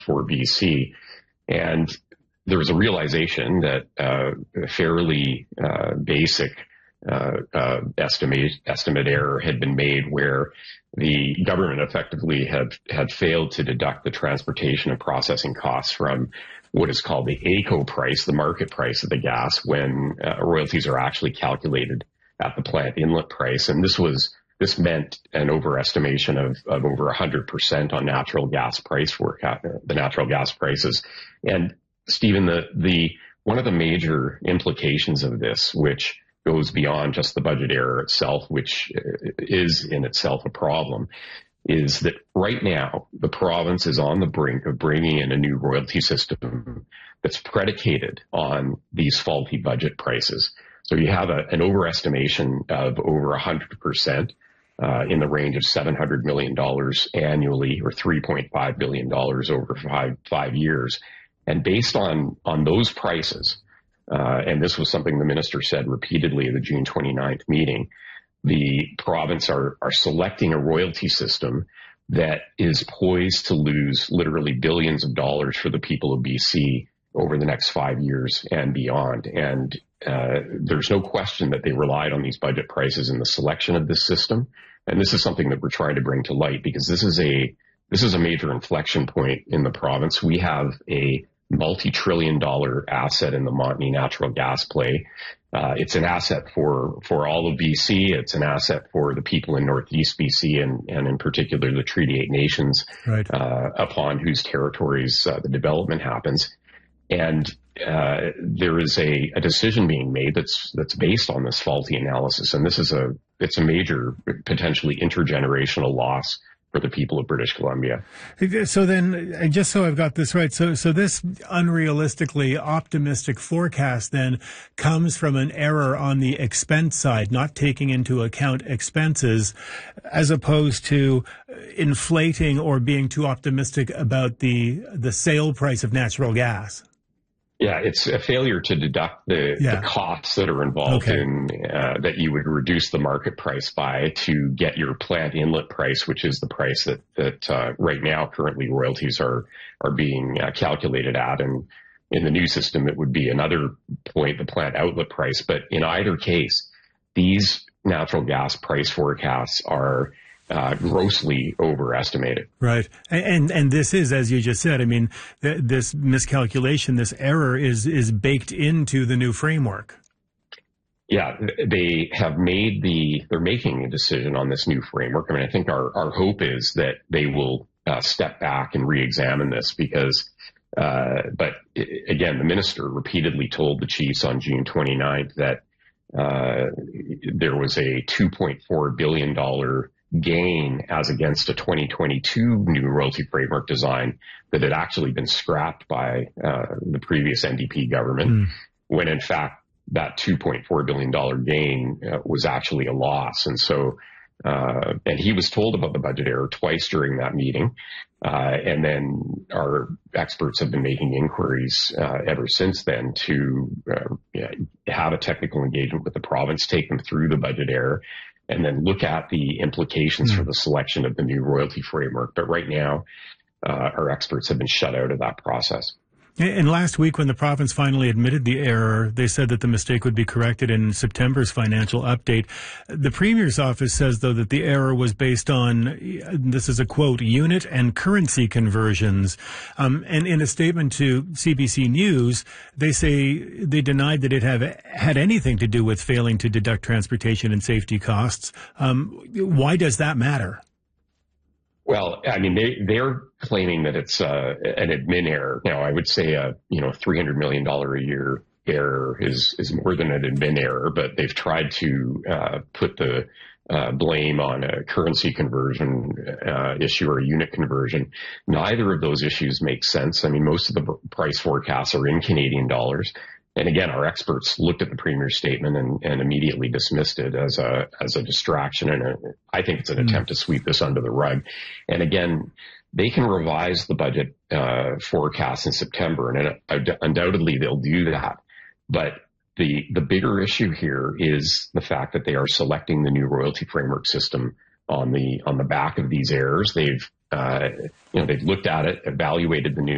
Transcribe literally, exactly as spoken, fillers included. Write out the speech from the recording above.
for B C. And there was a realization that uh, a fairly uh, basic uh, uh, estimate, estimate error had been made where the government effectively had, had failed to deduct the transportation and processing costs from what is called the A C O price, the market price of the gas, when uh, royalties are actually calculated at the plant inlet price. And this was this meant an overestimation of, of over one hundred percent on natural gas price forecast, the natural gas prices. And Stephen, the, the one of the major implications of this, which goes beyond just the budget error itself, which is in itself a problem, is that right now the province is on the brink of bringing in a new royalty system that's predicated on these faulty budget prices. So you have a, an overestimation of over one hundred percent uh, in the range of seven hundred million dollars annually, or three point five billion dollars over five, five years. And based on, on those prices, uh, and this was something the minister said repeatedly at the June twenty-ninth meeting, the province are, are selecting a royalty system that is poised to lose literally billions of dollars for the people of B C over the next five years and beyond. And uh, there's no question that they relied on these budget prices in the selection of this system. And this is something that we're trying to bring to light, because this is a this is a major inflection point in the province. We have a multi-trillion dollar asset in the Montney natural gas play. Uh, it's an asset for, for all of B C. It's an asset for the people in Northeast B C and, and in particular the Treaty eight nations, right, uh, upon whose territories uh, the development happens. And uh, there is a, a decision being made that's that's based on this faulty analysis. And this is a it's a major, potentially intergenerational loss for the people of British Columbia. So then, just so I've got this right, so so this unrealistically optimistic forecast then comes from an error on the expense side, not taking into account expenses, as opposed to inflating or being too optimistic about the the sale price of natural gas. Yeah, it's a failure to deduct the, yeah. the costs that are involved okay. in uh, that you would reduce the market price by to get your plant inlet price, which is the price that that uh, right now currently royalties are are being uh, calculated at. And in the new system, it would be another point, the plant outlet price. But in either case, these natural gas price forecasts are Uh, grossly overestimated. Right. And and this is, as you just said, I mean, th- this miscalculation, this error is is baked into the new framework. Yeah, they have made the, they're making a decision on this new framework. I mean, I think our, our hope is that they will uh, step back and re-examine this because, uh, but again, the minister repeatedly told the chiefs on June twenty-ninth that uh, there was a two point four billion dollars gain as against a twenty twenty-two new royalty framework design that had actually been scrapped by uh, the previous N D P government, mm. when in fact that two point four billion dollars gain uh, was actually a loss. And so, uh, and he was told about the budget error twice during that meeting. Uh, and then our experts have been making inquiries uh, ever since then to uh, yeah, have a technical engagement with the province, take them through the budget error, and then look at the implications mm. for the selection of the new royalty framework. But right now, uh, our experts have been shut out of that process. And last week, when the province finally admitted the error, they said that the mistake would be corrected in September's financial update. The Premier's office says, though, that the error was based on, this is a quote, unit and currency conversions. Um, and in a statement to C B C News, they say they denied that it have had anything to do with failing to deduct transportation and safety costs. Um, why does that matter? Well, I mean, they, they're claiming that it's uh, an admin error. Now, I would say a, you know, three hundred million dollars a year error is, is more than an admin error, but they've tried to uh, put the uh, blame on a currency conversion uh, issue or a unit conversion. Neither of those issues make sense. I mean, most of the price forecasts are in Canadian dollars. And again, our experts looked at the Premier's statement and, and immediately dismissed it as a as a distraction. And a, I think it's an mm. attempt to sweep this under the rug. And again, they can revise the budget uh, forecast in September, and it, undoubtedly they'll do that. But the the bigger issue here is the fact that they are selecting the new royalty framework system on the on the back of these errors. They've uh, you know they've looked at it, evaluated the new